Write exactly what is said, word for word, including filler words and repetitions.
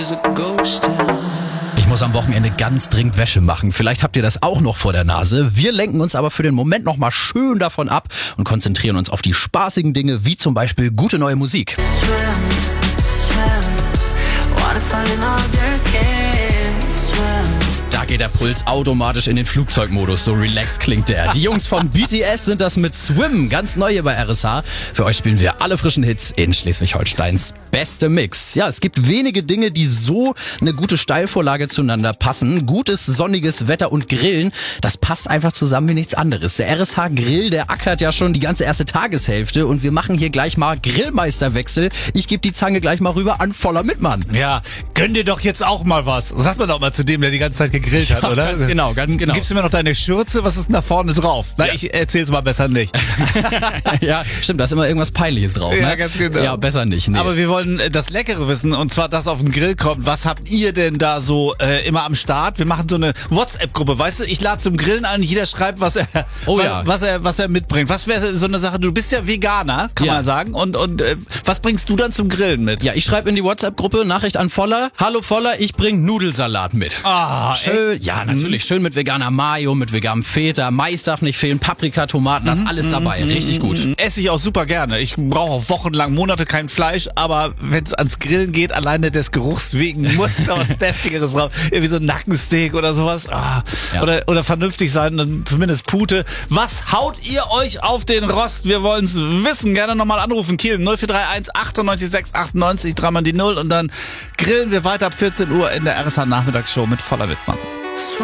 Ich muss am Wochenende ganz dringend Wäsche machen. Vielleicht habt ihr das auch noch vor der Nase. Wir lenken uns aber für den Moment noch mal schön davon ab und konzentrieren uns auf die spaßigen Dinge, wie zum Beispiel gute neue Musik. Da geht der Puls automatisch in den Flugzeugmodus, so relaxed klingt der. Die Jungs von B T S sind das mit Swim, ganz neu hier bei R S H. Für euch spielen wir alle frischen Hits in Schleswig-Holsteins beste Mix. Ja, es gibt wenige Dinge, die so eine gute Steilvorlage zueinander passen. Gutes, sonniges Wetter und Grillen, das passt einfach zusammen wie nichts anderes. Der R S H-Grill, der ackert ja schon die ganze erste Tageshälfte und wir machen hier gleich mal Grillmeisterwechsel. Ich gebe die Zange gleich mal rüber an Voller Mittmann. Ja, gönn dir doch jetzt auch mal was. Sagt man doch mal zu dem, der die ganze Zeit gegrillt hat, ja, oder? Ganz genau, ganz genau. Gibst du mir noch deine Schürze? Was ist denn da vorne drauf? Na, Ja. ich erzähl's mal besser nicht. Ja, stimmt, da ist immer irgendwas Peinliches drauf. Ja, Ne? ganz genau. Ja, besser nicht. Nee. Aber wir wollen äh, das Leckere wissen, und zwar das auf den Grill kommt. Was habt ihr denn da so äh, immer am Start? Wir machen so eine WhatsApp-Gruppe, weißt du? Ich lade zum Grillen ein, jeder schreibt, was er, Oh was, ja. was er, was er mitbringt. Was wäre so eine Sache? Du bist ja Veganer, kann Ja. man sagen. Und, und äh, was bringst du dann zum Grillen mit? Ja, ich schreibe in die WhatsApp-Gruppe Nachricht an Voller. Hallo Voller, ich bring Nudelsalat mit. Ah, Schön, ja, natürlich. Schön mit veganer Mayo, mit veganem Feta. Mais darf nicht fehlen, Paprika, Tomaten, das ist alles dabei. Richtig gut. Esse ich auch super gerne. Ich brauche auch wochenlang, Monate kein Fleisch, aber wenn es ans Grillen geht, alleine des Geruchs wegen, muss da was Deftigeres drauf. Irgendwie so ein Nackensteak oder sowas. Ah. Ja. Oder, oder vernünftig sein, dann zumindest Pute. Was haut ihr euch auf den Rost? Wir wollen es wissen. Gerne nochmal anrufen. Kiel null vier drei eins achtundneunzig sechs achtundneunzig, dreimal die Null, und dann grillen wir weiter ab vierzehn Uhr in der R S H Nachmittagsshow mit Voller Wittmann.